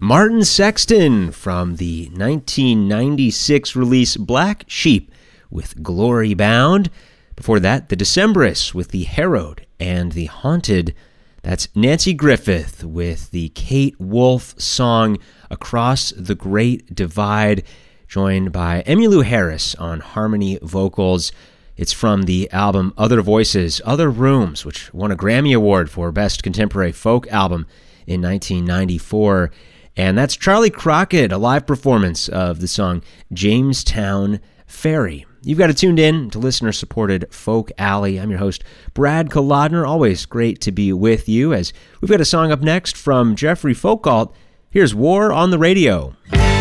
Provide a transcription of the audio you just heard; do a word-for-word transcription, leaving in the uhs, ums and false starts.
Martin Sexton from the nineteen ninety-six release Black Sheep with Glory Bound. Before that, the Decemberists with the Harrowed and the Haunted. That's Nancy Griffith with the Kate Wolf song Across the Great Divide, joined by Emmylou Harris on harmony vocals. It's from the album Other Voices, Other Rooms, which won a Grammy Award for Best Contemporary Folk Album in nineteen ninety-four. And that's Charlie Crockett, a live performance of the song Jamestown Ferry. You've got it tuned in to listener-supported Folk Alley. I'm your host, Brad Kolodner. Always great to be with you, as we've got a song up next from Jeffrey Folkalt. Here's War on the Radio.